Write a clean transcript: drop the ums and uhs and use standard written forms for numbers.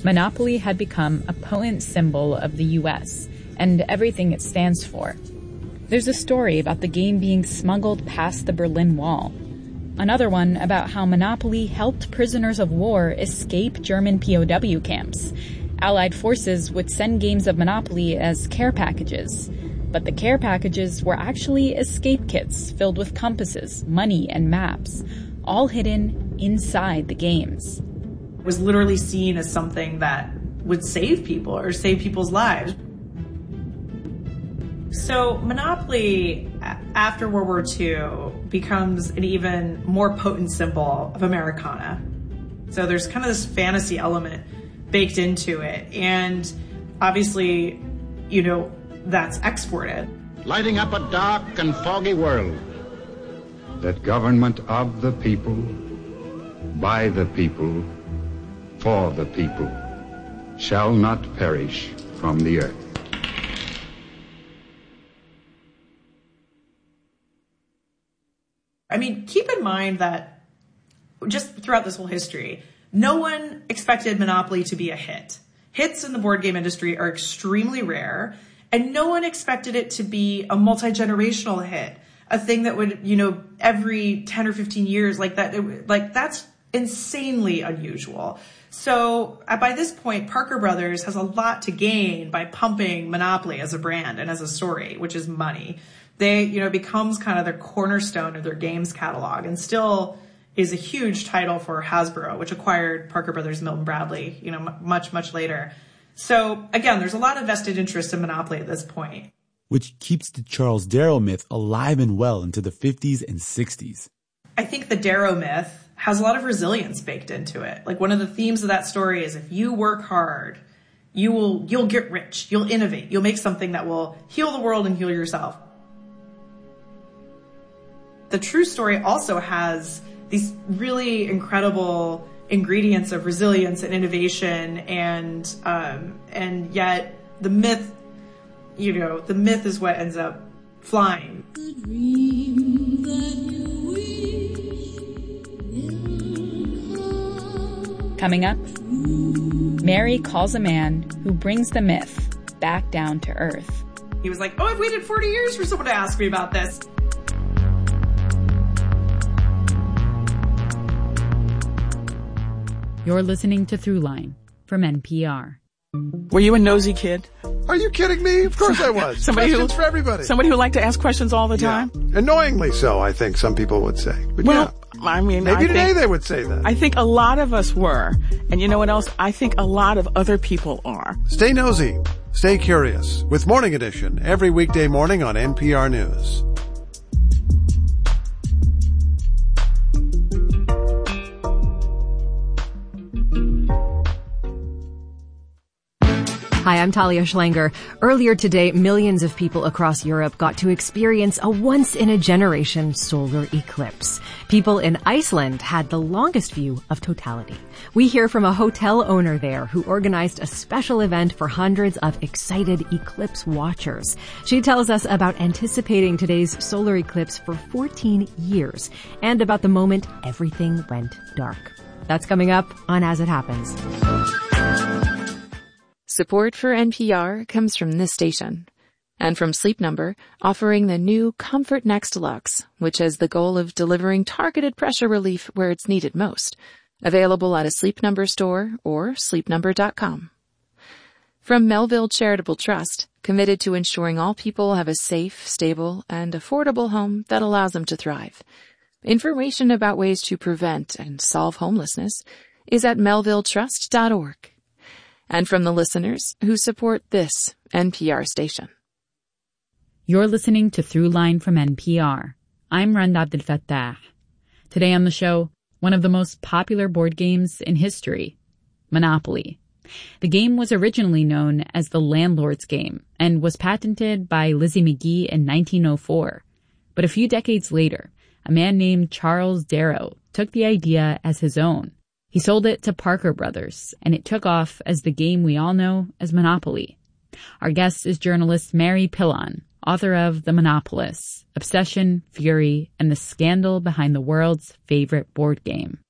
Monopoly had become a potent symbol of the U.S. and everything it stands for. There's a story about the game being smuggled past the Berlin Wall. Another one about how Monopoly helped prisoners of war escape German POW camps. Allied forces would send games of Monopoly as care packages. But the care packages were actually escape kits filled with compasses, money, and maps, all hidden inside the games. It was literally seen as something that would save people or save people's lives. So Monopoly, after World War II, becomes an even more potent symbol of Americana. So there's kind of this fantasy element baked into it. And obviously, that's exported. Lighting up a dark and foggy world. That government of the people, by the people, for the people, shall not perish from the earth. I mean, keep in mind that just throughout this whole history, no one expected Monopoly to be a hit. Hits in the board game industry are extremely rare, and no one expected it to be a multi-generational hit, a thing that would, every 10 or 15 years, that's insanely unusual. So by this point, Parker Brothers has a lot to gain by pumping Monopoly as a brand and as a story, which is money. They, becomes kind of the cornerstone of their games catalog and still is a huge title for Hasbro, which acquired Parker Brothers Milton Bradley, much, much later. So again, there's a lot of vested interest in Monopoly at this point. Which keeps the Charles Darrow myth alive and well into the 50s and 60s. I think the Darrow myth has a lot of resilience baked into it. Like one of the themes of that story is if you work hard, you'll get rich, you'll innovate, you'll make something that will heal the world and heal yourself. The true story also has these really incredible ingredients of resilience and innovation, and yet the myth, the myth is what ends up flying. Coming up, Mary calls a man who brings the myth back down to earth. He was like, I've waited 40 years for someone to ask me about this. You're listening to Throughline from NPR. Were you a nosy kid? Are you kidding me? Of course I was. Questions for everybody. Somebody who liked to ask questions all the time? Yeah. Annoyingly so, I think some people would say. But I mean, maybe today they would say that. I think a lot of us were. And you know what else? I think a lot of other people are. Stay nosy. Stay curious with Morning Edition every weekday morning on NPR News. Hi, I'm Talia Schlanger. Earlier today, millions of people across Europe got to experience a once-in-a-generation solar eclipse. People in Iceland had the longest view of totality. We hear from a hotel owner there who organized a special event for hundreds of excited eclipse watchers. She tells us about anticipating today's solar eclipse for 14 years and about the moment everything went dark. That's coming up on As It Happens. Support for NPR comes from this station and from Sleep Number, offering the new Comfort Next Luxe, which has the goal of delivering targeted pressure relief where it's needed most. Available at a Sleep Number store or sleepnumber.com. From Melville Charitable Trust, committed to ensuring all people have a safe, stable, and affordable home that allows them to thrive. Information about ways to prevent and solve homelessness is at melvilletrust.org. And from the listeners who support this NPR station. You're listening to Throughline from NPR. I'm Rand Abdelfattah. Today on the show, one of the most popular board games in history, Monopoly. The game was originally known as the Landlord's Game and was patented by Lizzie McGee in 1904. But a few decades later, a man named Charles Darrow took the idea as his own. He sold it to Parker Brothers, and it took off as the game we all know as Monopoly. Our guest is journalist Mary Pilon, author of The Monopolists, Obsession, Fury, and the Scandal Behind the World's Favorite Board Game.